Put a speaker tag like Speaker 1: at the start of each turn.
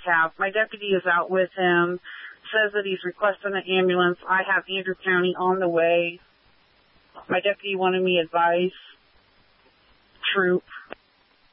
Speaker 1: cab. My deputy is out with him, says that he's requesting an ambulance. I have Andrew County on the way. My deputy wanted me advice. Troop.